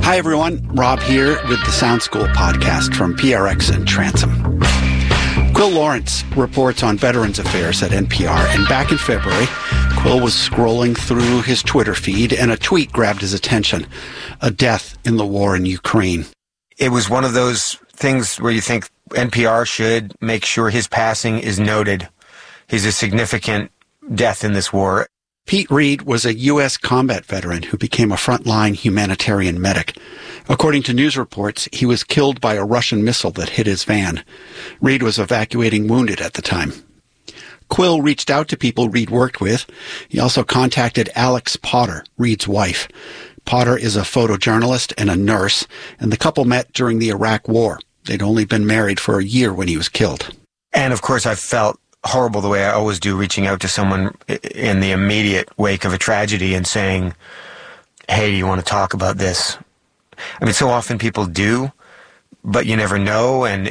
Hi, everyone. Rob here with the Sound School podcast from PRX and Transom. Quill Lawrence reports on Veterans Affairs at NPR, and back in February, Quill was scrolling through his Twitter feed, and a tweet grabbed his attention: a death in the war in Ukraine. It was one of those things where you think NPR should make sure his passing is noted. He's a significant death in this war. Pete Reed was a U.S. combat veteran who became a frontline humanitarian medic. According to news reports, he was killed by a Russian missile that hit his van. Reed was evacuating wounded at the time. Quill reached out to people Reed worked with. He also contacted Alex Potter, Reed's wife. Potter is a photojournalist and a nurse, and the couple met during the Iraq War. They'd only been married for a year when he was killed. And of course, I felt horrible the way I always do, reaching out to someone in the immediate wake of a tragedy and saying, hey, do you want to talk about this? I mean, so often people do, but you never know. And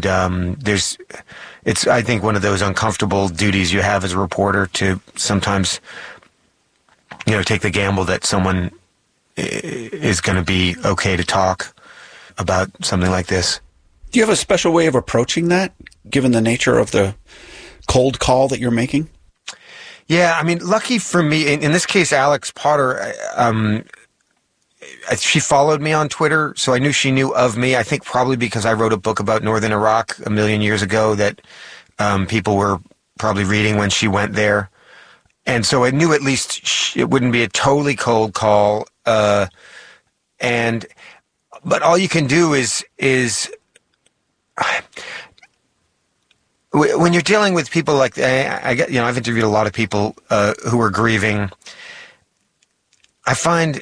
it's, I think, one of those uncomfortable duties you have as a reporter to sometimes, take the gamble that someone is going to be okay to talk about something like this. Do you have a special way of approaching that, given the nature of the cold call that you're making? Yeah, I mean, lucky for me, in this case, Alex Potter, she followed me on Twitter, so I knew she knew of me. I think probably because I wrote a book about Northern Iraq a million years ago that people were probably reading when she went there. And so I knew at least it wouldn't be a totally cold call. But all you can do is when you're dealing with people like I've interviewed a lot of people who are grieving. I find,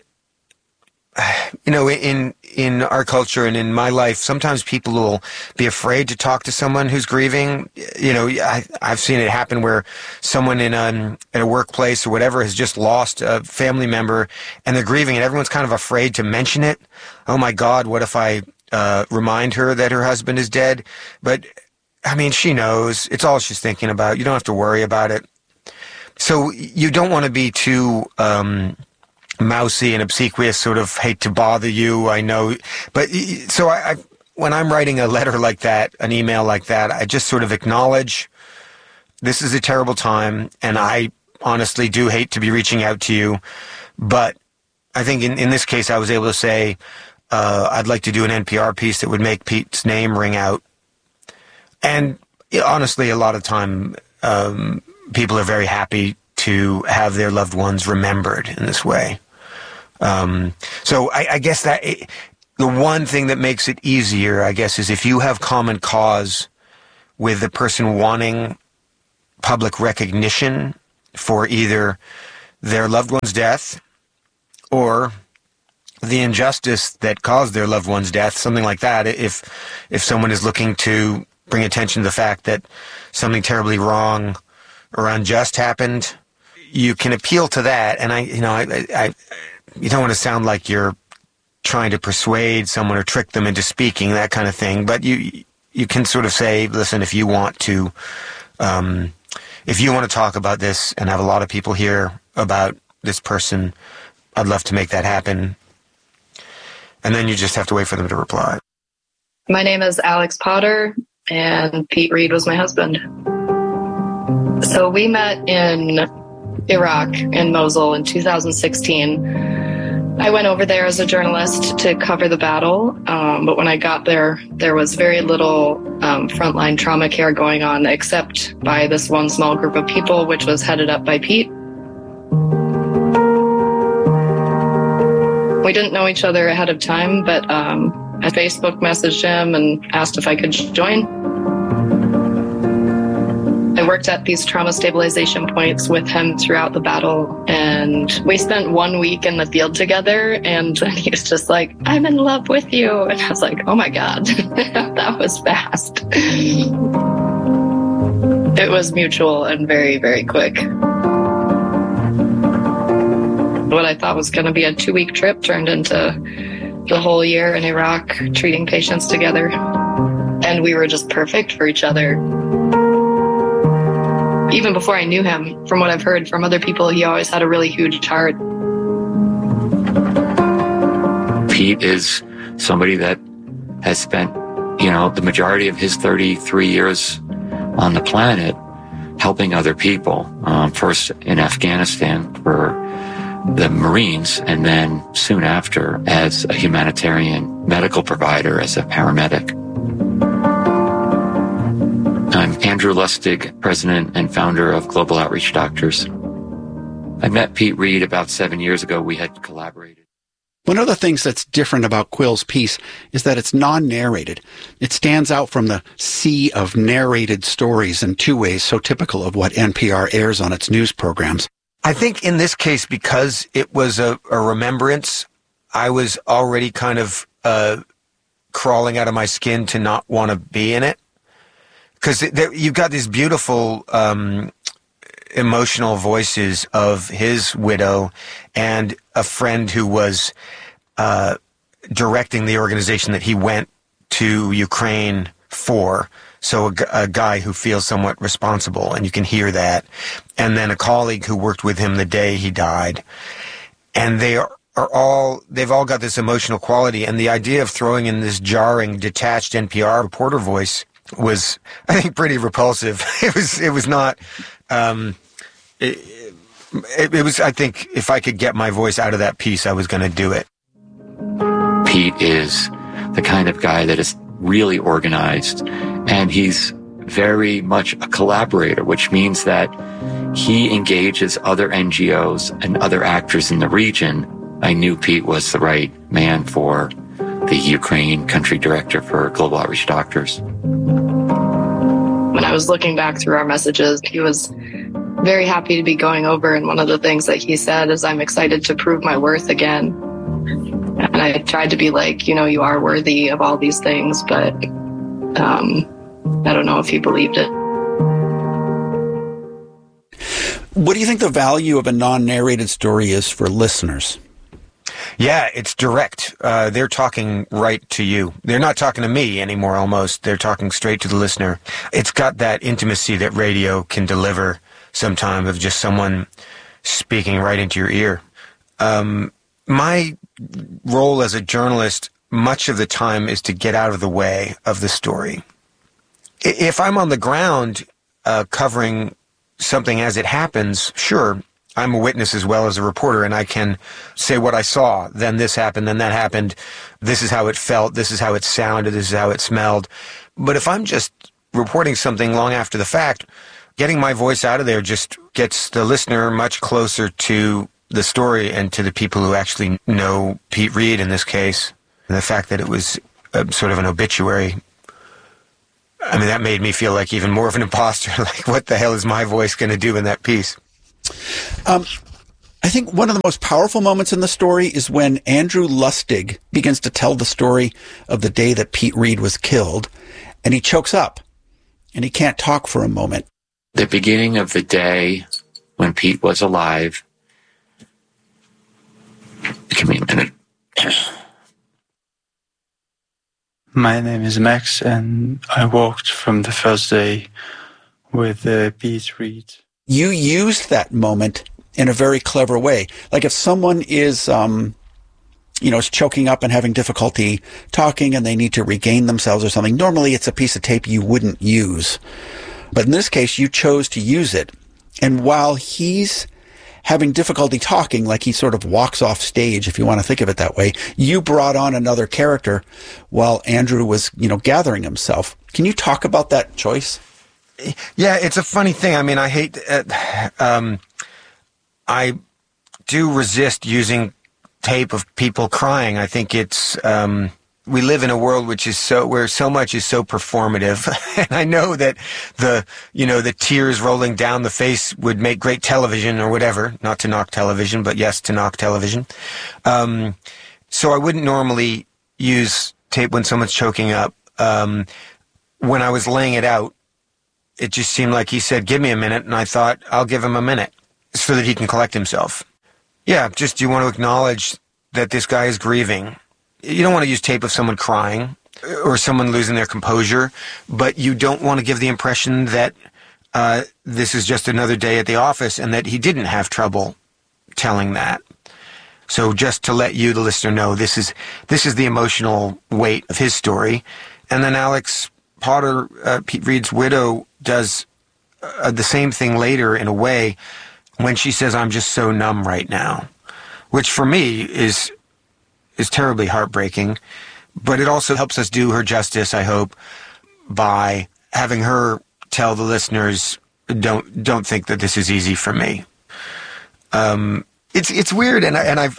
in our culture and in my life, sometimes people will be afraid to talk to someone who's grieving. I've seen it happen where someone in a workplace or whatever has just lost a family member and they're grieving and everyone's kind of afraid to mention it. Oh my God, what if I remind her that her husband is dead? But I mean, she knows. It's all she's thinking about. You don't have to worry about it. So you don't want to be too mousy and obsequious, sort of hate to bother you, I know. But so I when I'm writing a letter like that, an email like that, I just sort of acknowledge this is a terrible time, and I honestly do hate to be reaching out to you. But I think in this case, I was able to say, I'd like to do an NPR piece that would make Pete's name ring out. And honestly, a lot of time, people are very happy to have their loved ones remembered in this way. So I guess that the one thing that makes it easier, I guess, is if you have common cause with the person wanting public recognition for either their loved one's death or the injustice that caused their loved one's death, something like that. If someone is looking to bring attention to the fact that something terribly wrong or unjust happened, you can appeal to that. And you don't want to sound like you're trying to persuade someone or trick them into speaking, that kind of thing. But you can sort of say, listen, if you want to talk about this and have a lot of people hear about this person, I'd love to make that happen. And then you just have to wait for them to reply. My name is Alex Potter, and Pete Reed was my husband. So we met in Iraq, in Mosul, in 2016. I went over there as a journalist to cover the battle, but when I got there, there was very little frontline trauma care going on, except by this one small group of people, which was headed up by Pete. We didn't know each other ahead of time, but I Facebook messaged him and asked if I could join. I worked at these trauma stabilization points with him throughout the battle, and we spent 1 week in the field together, and he was just like, I'm in love with you. And I was like, oh my God, that was fast. It was mutual and very, very quick. What I thought was going to be a 2-week trip turned into the whole year in Iraq, treating patients together. And we were just perfect for each other. Even before I knew him, from what I've heard from other people, he always had a really huge heart. Pete is somebody that has spent, the majority of his 33 years on the planet helping other people, first in Afghanistan for the Marines, and then soon after as a humanitarian medical provider, as a paramedic. I'm Andrew Lustig, president and founder of Global Outreach Doctors. I met Pete Reed about 7 years ago. We had collaborated. One of the things that's different about Quill's piece is that it's non-narrated. It stands out from the sea of narrated stories in two ways so typical of what NPR airs on its news programs. I think in this case, because it was a remembrance, I was already kind of crawling out of my skin to not want to be in it. Because you've got these beautiful emotional voices of his widow and a friend who was directing the organization that he went to Ukraine for. So a guy who feels somewhat responsible, and you can hear that. And then a colleague who worked with him the day he died. And they've all got this emotional quality. And the idea of throwing in this jarring, detached NPR reporter voice was, I think, pretty repulsive. It was not, it was, I think, if I could get my voice out of that piece, I was going to do it. Pete is the kind of guy that is really organized, and he's very much a collaborator, which means that he engages other NGOs and other actors in the region. I knew Pete was the right man for the Ukraine country director for Global Outreach Doctors. When I was looking back through our messages, he was very happy to be going over, and one of the things that he said is, "I'm excited to prove my worth again." And I tried to be like, you are worthy of all these things, but I don't know if he believed it. What do you think the value of a non-narrated story is for listeners? Yeah, it's direct. They're talking right to you. They're not talking to me anymore, almost. They're talking straight to the listener. It's got that intimacy that radio can deliver sometimes, of just someone speaking right into your ear. My role as a journalist much of the time is to get out of the way of the story. If I'm on the ground covering something as it happens, sure, I'm a witness as well as a reporter, and I can say what I saw. Then this happened, then that happened. This is how it felt. This is how it sounded. This is how it smelled. But if I'm just reporting something long after the fact, getting my voice out of there just gets the listener much closer to the story and to the people who actually know Pete Reed in this case. And the fact that it was sort of an obituary, I mean, that made me feel like even more of an imposter. Like, what the hell is my voice going to do in that piece? I think one of the most powerful moments in the story is when Andrew Lustig begins to tell the story of the day that Pete Reed was killed, and he chokes up, and he can't talk for a moment. The beginning of the day when Pete was alive. Give me a minute. My name is Max, and I walked from the first day with Pete Reed. You used that moment in a very clever way. Like if someone is, is choking up and having difficulty talking and they need to regain themselves or something, normally it's a piece of tape you wouldn't use. But in this case, you chose to use it. And while he's having difficulty talking, like he sort of walks off stage, if you want to think of it that way, you brought on another character while Andrew was, gathering himself. Can you talk about that choice? Yeah, it's a funny thing. I mean, I hate, I do resist using tape of people crying. I think it's, we live in a world where so much is so performative. And I know that the tears rolling down the face would make great television or whatever, not to knock television, but yes, to knock television. So I wouldn't normally use tape when someone's choking up. When I was laying it out, it just seemed like he said, "Give me a minute." And I thought, I'll give him a minute so that he can collect himself. Yeah, just you want to acknowledge that this guy is grieving. You don't want to use tape of someone crying or someone losing their composure, but you don't want to give the impression that this is just another day at the office and that he didn't have trouble telling that. So just to let you, the listener, know, this is the emotional weight of his story. And then Alex Potter, Pete Reed's widow, does the same thing later in a way when she says, "I'm just so numb right now," which for me is terribly heartbreaking. But it also helps us do her justice, I hope, by having her tell the listeners, don't think that this is easy for me. It's weird, and I've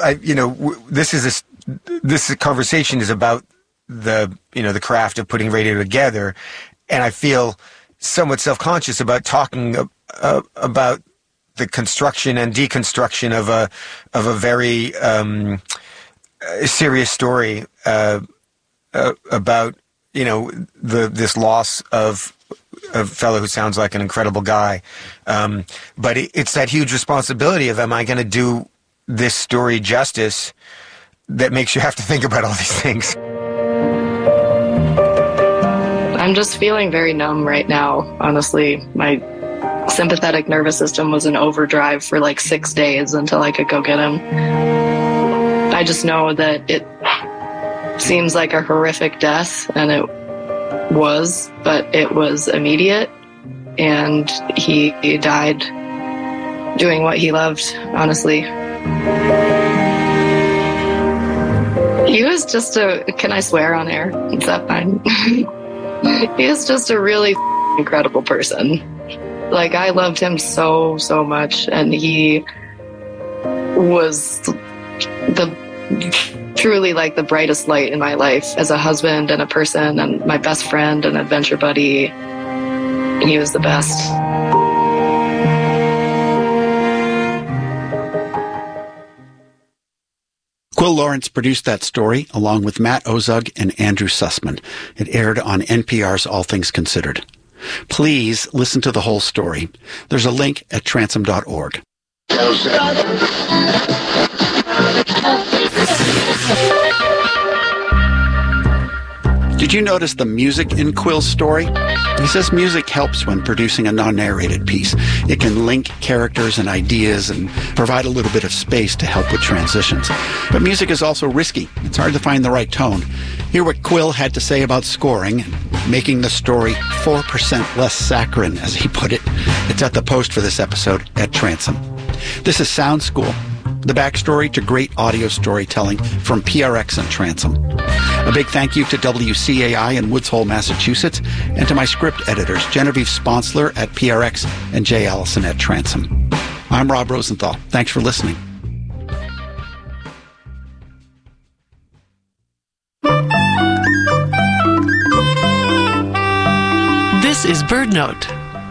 this conversation is about the craft of putting radio together, and I feel somewhat self-conscious about talking about the construction and deconstruction of a very serious story about this loss of a fellow who sounds like an incredible guy, but it's that huge responsibility of, am I going to do this story justice, that makes you have to think about all these things. I'm just feeling very numb right now, honestly. My sympathetic nervous system was in overdrive for like 6 days until I could go get him. I just know that it seems like a horrific death, and it was, but it was immediate, and he died doing what he loved, honestly. He was just can I swear on air? Is that fine? He is just a really incredible person. Like, I loved him so, so much, and he was truly like the brightest light in my life as a husband and a person and my best friend and adventure buddy. He was the best. Quill Lawrence produced that story along with Matt Ozug and Andrew Sussman. It aired on NPR's All Things Considered. Please listen to the whole story. There's a link at transom.org. Did you notice the music in Quill's story? He says music helps when producing a non-narrated piece. It can link characters and ideas and provide a little bit of space to help with transitions. But music is also risky. It's hard to find the right tone. Hear what Quill had to say about scoring and making the story 4% less saccharine, as he put it. It's at the post for this episode at Transom. This is Sound School, the backstory to great audio storytelling from PRX and Transom. A big thank you to WCAI in Woods Hole, Massachusetts, and to my script editors, Genevieve Sponsler at PRX and Jay Allison at Transom. I'm Rob Rosenthal. Thanks for listening. This is BirdNote.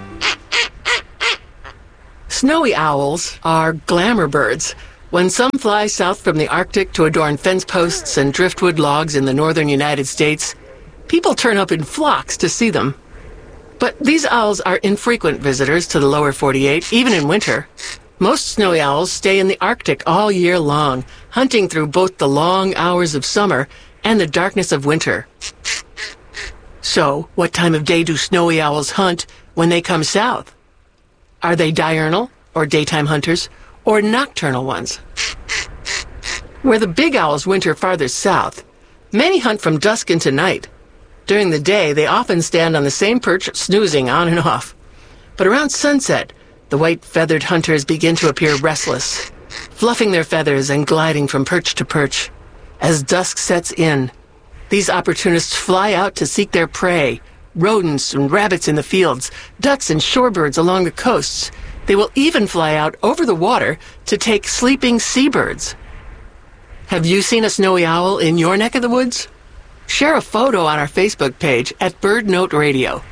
Snowy owls are glamour birds. When some fly south from the Arctic to adorn fence posts and driftwood logs in the northern United States, people turn up in flocks to see them. But these owls are infrequent visitors to the lower 48, even in winter. Most snowy owls stay in the Arctic all year long, hunting through both the long hours of summer and the darkness of winter. So, what time of day do snowy owls hunt when they come south? Are they diurnal, or daytime hunters, or nocturnal ones? Where the big owls winter farther south, many hunt from dusk into night. During the day, they often stand on the same perch, snoozing on and off. But around sunset, the white-feathered hunters begin to appear restless, fluffing their feathers and gliding from perch to perch. As dusk sets in, these opportunists fly out to seek their prey, rodents and rabbits in the fields, ducks and shorebirds along the coasts. They will even fly out over the water to take sleeping seabirds. Have you seen a snowy owl in your neck of the woods? Share a photo on our Facebook page at BirdNote Radio.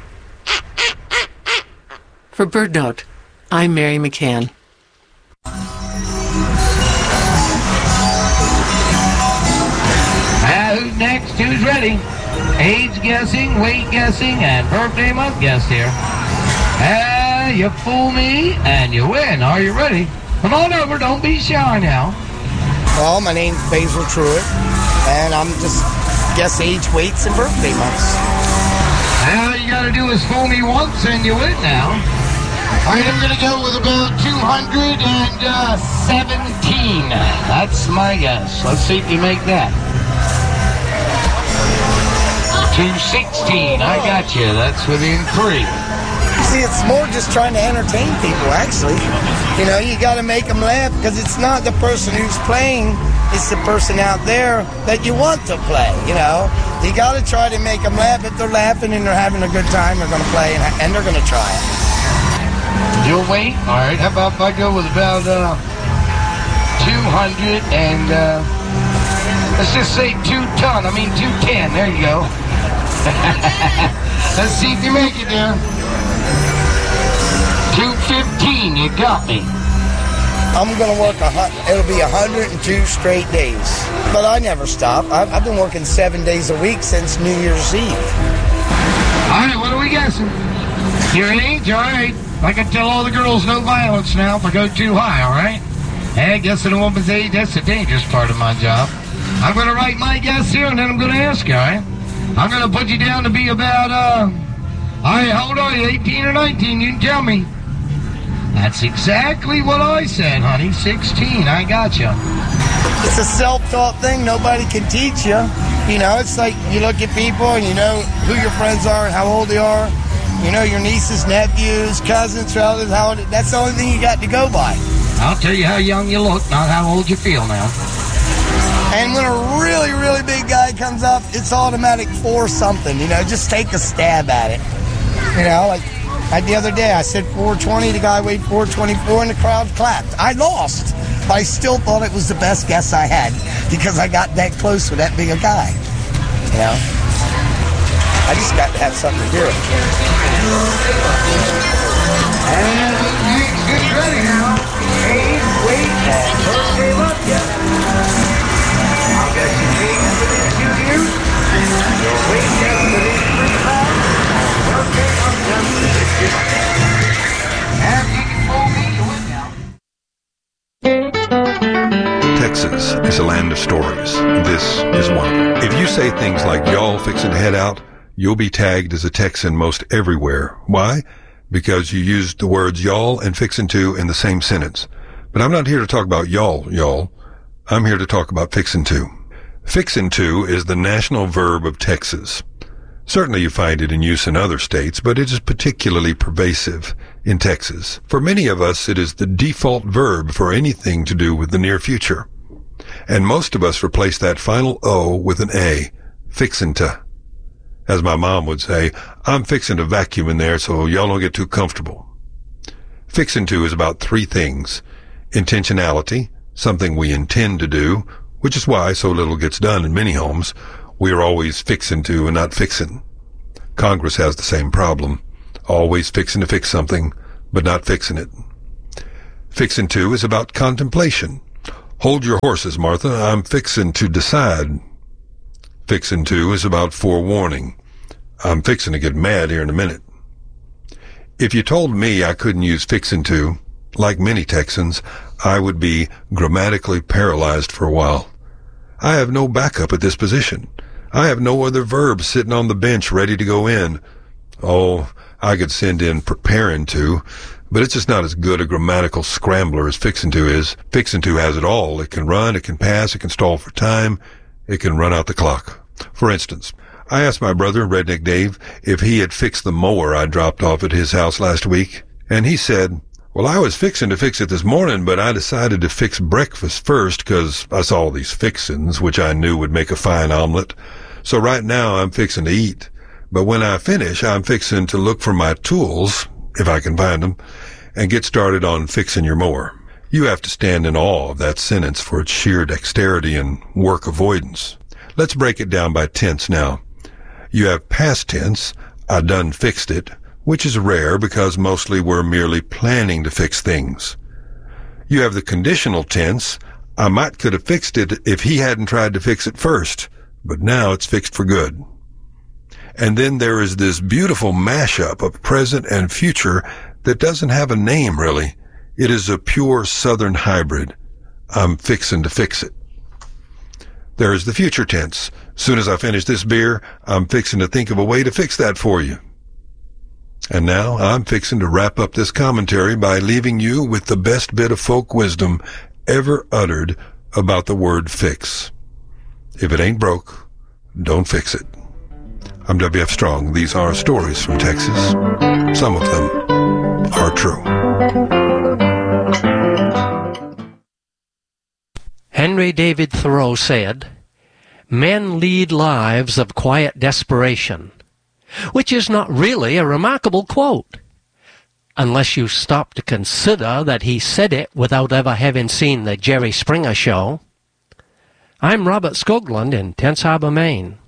For BirdNote, I'm Mary McCann. Who's next? Who's ready? Age guessing, weight guessing, and birthday month guess here. You fool me, and you win. Are you ready? Come on over. Don't be shy now. Well, my name's Basil Truitt, and I'm just guess age, weights, and birthday months. All you got to do is fool me once, and you win now. All right, I'm going to go with about 217. That's my guess. Let's see if you make that. 216. I got you. That's within 3. See, it's more just trying to entertain people, actually. You know, you got to make them laugh because it's not the person who's playing, it's the person out there that you want to play, you know. You got to try to make them laugh. If they're laughing and they're having a good time, they're going to play and they're going to try it. You'll wait? All right, how about if I go with about 200 and, let's just say 210. There you go. Let's see if you make it there. 215, you got me. I'm going to work, it'll be 102 straight days. But I never stop. I've been working 7 days a week since New Year's Eve. All right, what are we guessing? Your age, all right. I can tell all the girls no violence now if I go too high, all right? Hey, guessing a woman's age, that's the dangerous part of my job. I'm going to write my guess here, and then I'm going to ask you, all right? I'm going to put you down to be about, all right, how old are you, 18 or 19? You can tell me. That's exactly what I said, honey, 16. I got you. It's a self-taught thing. Nobody can teach you. You know, it's like you look at people and you know who your friends are and how old they are. You know your nieces, nephews, cousins, relatives. How old, that's the only thing you got to go by. I'll tell you how young you look, not how old you feel now. And when a really, really big guy comes up, it's automatic 4 something. You know, just take a stab at it. You know, like the other day, I said 420. The guy weighed 424, and the crowd clapped. I lost, but I still thought it was the best guess I had because I got that close with that big a guy. You know, I just got to have something to do it. And get ready now. Age, weight, and birthday luck yet. I'll get you age within 2 years. Your weight gets within 3 pounds. Birthday luck just within 6 months. And you can fool me, you win now. Texas is a land of stories. This is one of them. If you say things like y'all fixing to head out, you'll be tagged as a Texan most everywhere. Why? Because you used the words y'all and fixin' to in the same sentence. But I'm not here to talk about y'all. I'm here to talk about fixin' to. Fixin' to is the national verb of Texas. Certainly you find it in use in other states, but it is particularly pervasive in Texas. For many of us, it is the default verb for anything to do with the near future. And most of us replace that final O with an A, fixin' to. As my mom would say, I'm fixing to vacuum in there so y'all don't get too comfortable. Fixing to is about 3 things. Intentionality, something we intend to do, which is why so little gets done in many homes. We are always fixing to and not fixing. Congress has the same problem. Always fixing to fix something, but not fixing it. Fixing to is about contemplation. Hold your horses, Martha. I'm fixing to decide. Fixin' to is about forewarning. I'm fixin' to get mad here in a minute. If you told me I couldn't use fixin' to, like many Texans, I would be grammatically paralyzed for a while. I have no backup at this position. I have no other verbs sitting on the bench ready to go in. Oh, I could send in preparing to, but it's just not as good a grammatical scrambler as fixin' to is. Fixin' to has it all. It can run, it can pass, it can stall for time, it can run out the clock. For instance, I asked my brother, Redneck Dave, if he had fixed the mower I dropped off at his house last week, and he said, well, I was fixing to fix it this morning, but I decided to fix breakfast first because I saw all these fixins, which I knew would make a fine omelet. So right now I'm fixing to eat. But when I finish, I'm fixing to look for my tools, if I can find them, and get started on fixing your mower. You have to stand in awe of that sentence for its sheer dexterity and work avoidance. Let's break it down by tense now. You have past tense, I done fixed it, which is rare because mostly we're merely planning to fix things. You have the conditional tense, I might could have fixed it if he hadn't tried to fix it first, but now it's fixed for good. And then there is this beautiful mashup of present and future that doesn't have a name really. It is a pure Southern hybrid. I'm fixin' to fix it. There is the future tense. Soon as I finish this beer, I'm fixing to think of a way to fix that for you. And now I'm fixing to wrap up this commentary by leaving you with the best bit of folk wisdom ever uttered about the word fix. If it ain't broke, don't fix it. I'm W.F. Strong. These are stories from Texas. Some of them are true. Henry David Thoreau said, "Men lead lives of quiet desperation," which is not really a remarkable quote, unless you stop to consider that he said it without ever having seen the Jerry Springer Show. I'm Robert Skoglund in Tense Harbor, Maine.